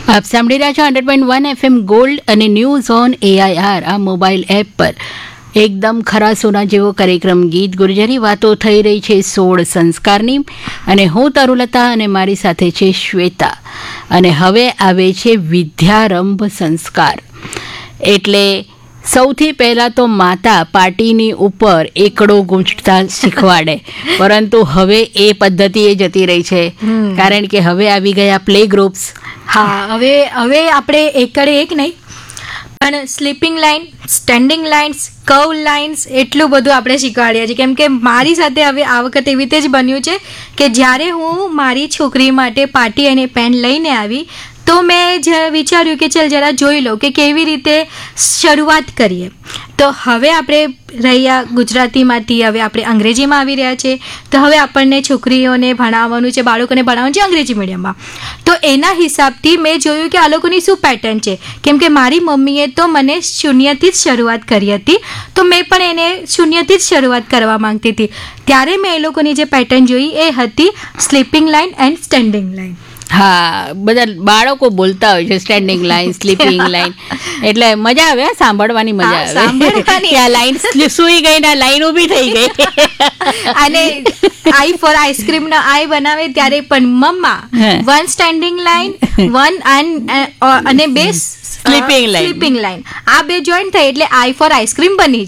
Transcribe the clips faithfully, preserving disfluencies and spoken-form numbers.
આપ સાંભળી રહ્યા છો hundred point one FM gold અને ન્યૂઝ ઓન એઆઈઆર આ મોબાઈલ એપ પર એકદમ ખરા સોના જેવો કાર્યક્રમ ગીત ગુર્જરી વાતો થઈ રહી છે સોળ સંસ્કારની અને હું તરુલતા અને મારી સાથે છે શ્વેતા અને હવે આવે છે વિદ્યારંભ સંસ્કાર. એટલે સૌથી પહેલાં તો માતા પાટીની ઉપર એકડો ગૂંચતા શીખવાડે, પરંતુ હવે એ પદ્ધતિ એ જતી રહી છે કારણ કે હવે આવી ગયા પ્લે ગ્રુપ્સ. હા, હવે હવે આપણે એકડે એક નહીં પણ sleeping line, standing lines, curve lines એટલું બધું આપણે શીખવાડીએ છીએ. કેમ કે મારી સાથે હવે આ વખતે એવી રીતે જ બન્યું છે કે જ્યારે હું મારી છોકરી માટે પાટી અને પેન લઈને આવી તો મેં જ વિચાર્યું કે ચાલ જરા જોઈ લો કે કેવી રીતે શરૂઆત કરીએ. તો હવે આપણે રહ્યા ગુજરાતીમાંથી હવે આપણે અંગ્રેજીમાં આવી રહ્યા છે. તો હવે આપણને છોકરીઓને ભણાવવાનું છે, બાળકોને ભણાવવાનું છે અંગ્રેજી મીડિયમમાં. તો એના હિસાબથી મેં જોયું કે આ લોકોની શું પેટર્ન છે. કેમ કે મારી મમ્મીએ તો મને શૂન્યથી જ શરૂઆત કરી હતી, તો મેં પણ એને શૂન્યથી જ શરૂઆત કરવા માંગતી હતી. ત્યારે મેં એ લોકોની જે પેટર્ન જોઈ એ હતી sleeping line and standing line. હા, બધા બાળકો બોલતા હોય છે સ્ટેન્ડિંગ લાઈન, સ્લીપિંગ લાઈન, એટલે મજા આવે સાંભળવાની, મજા આવે. આ લાઈન સુઈ ગઈ ને લાઈન ઊભી થઈ ગઈ. અને આઈ ફોર આઈસ્ક્રીમ નો આઈ બનાવે ત્યારે પણ મમ્મા વન સ્ટેન્ડિંગ લાઈન, વન અને બે સ્લીપિંગ લાઈન, સ્લીપિંગ લાઈન, આ બે જોઈન્ટ થાય એટલે આઈ ફોર આઈસ્ક્રીમ બની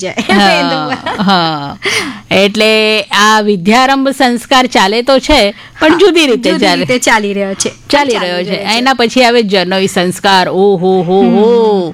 જાય. એટલે આ વિદ્યારંભ સંસ્કાર ચાલે તો છે પણ જુદી રીતે ચાલે ચાલી રહ્યો છે ચાલી રહ્યો છે એના પછી આવે જનોઈ સંસ્કાર. ઓહો હો હો,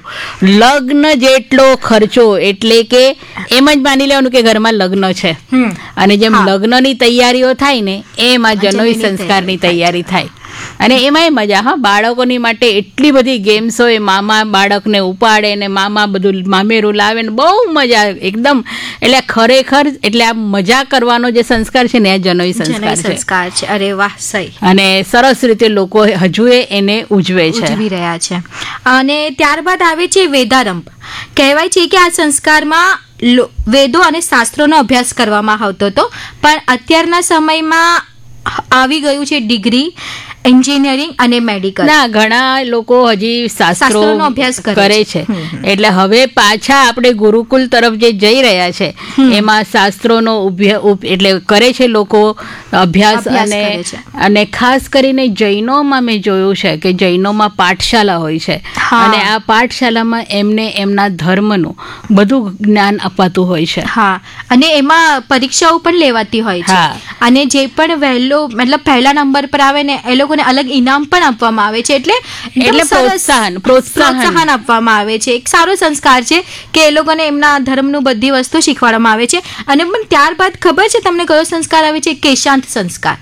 લગ્ન જેટલો ખર્ચો, એટલે કે એમ જ માની લેવાનું કે ઘરમાં લગ્ન છે અને જેમ લગ્નની તૈયારીઓ થાય ને એમાં જનોઈ સંસ્કારની તૈયારી થાય. અને એમાંય મજા. હા, બાળકોની માટે એટલી બધી ગેમ્સ હોય, મામા બાળકને ઉપાડે ને મામા બધું મામેરું લાવે ને બહુ મજા એકદમ. એટલે ખરેખર એટલે આ મજા કરવાનો જે સંસ્કાર છે ને આ જનોઈ સંસ્કાર છે. અરે વાહ, સહી. અને સરસ રીતે લોકો હજુ એને ઉજવે છે, ઉજવી રહ્યા છે. અને ત્યારબાદ આવે છે વેદારંભ. કહેવાય છે કે આ સંસ્કારમાં વેદો અને શાસ્ત્રોનો અભ્યાસ કરવામાં આવતો હતો, પણ અત્યારના સમયમાં આવી ગયું છે ડિગ્રી, એન્જિનિયરિંગ અને મેડિકલ. ના, ઘણા લોકો હજી શાસ્ત્રોનો અભ્યાસ કરે છે. એટલે હવે પાછા આપણે ગુરુકુલ તરફ જે જઈ રહ્યા છે એમાં શાસ્ત્રોનો એટલે કરે છે લોકો અભ્યાસ. અને અને ખાસ કરીને જૈનોમાં મેં જોયું છે કે જૈનોમાં પાઠશાલા હોય છે અને આ પાઠશાલામાં એમને એમના ધર્મનું બધું જ્ઞાન અપાતું હોય છે. હા, અને એમાં પરીક્ષાઓ પણ લેવાતી હોય છે. અને જે પણ વહેલો મતલબ પહેલા નંબર પર આવે ને એ લોકો અલગ ઇનામ પણ આપવામાં આવે છે. એટલે એટલે પ્રોત્સાહન પ્રોત્સાહન આપવામાં આવે છે. એક સારો સંસ્કાર છે કે એ લોકોને એમના ધર્મનું બધી વસ્તુ શીખવાડવામાં આવે છે. અને પણ ત્યારબાદ ખબર છે તમને કયો સંસ્કાર આવે છે? કેશાંત સંસ્કાર.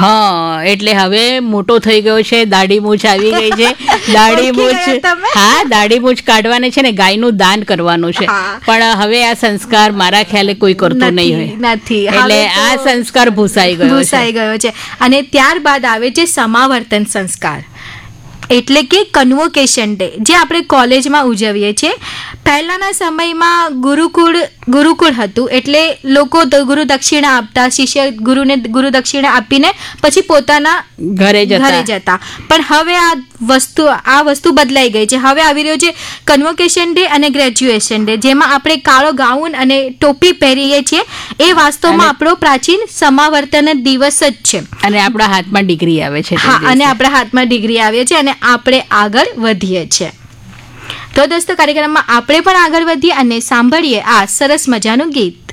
હા, એટલે હવે મોટો થઈ ગયો છે, દાઢી મૂછ આવી ગઈ છે. દાઢી મૂછ, હા, દાઢી મૂછ કાઢવાને છે ને ગાયનું દાન કરવાનું છે, પણ હવે આ સંસ્કાર મારા ખ્યાલે કોઈ કરતું નહીં હોય નથી. એટલે આ સંસ્કાર ભૂસાઈ ગયો ભૂસાઈ ગયો છે. અને ત્યારબાદ આવે છે સમાવર્તન સંસ્કાર, એટલે કે કન્વોકેશન ડે, જે આપણે કોલેજમાં ઉજવીએ છીએ. પહેલાના સમયમાં ગુરુકુળ ગુરુકુળ હતું, એટલે લોકો ગુરુ દક્ષિણા આપતા, શિષ્ય ગુરુને ગુરુ દક્ષિણા આપીને પછી પોતાના ઘરે ઘરે જતા. પણ હવે આ વસ્તુ આ વસ્તુ બદલાઈ ગઈ છે. હવે આવી રહ્યો છે કન્વોકેશન ડે અને ગ્રેજ્યુએશન ડે, જેમાં આપણે કાળો ગાઉન અને ટોપી પહેરીએ છીએ. એ વાસ્તવમાં આપણો પ્રાચીન સમાવર્તન દિવસ જ છે. અને આપણા હાથમાં ડિગ્રી આવે છે. હા, અને આપણા હાથમાં ડિગ્રી આવે છે અને આપણે આગળ વધીએ છીએ. તો દોસ્તો, કાર્યક્રમમાં આપણે પણ આગળ વધીએ અને સાંભળીએ આ સરસ મજાનું ગીત.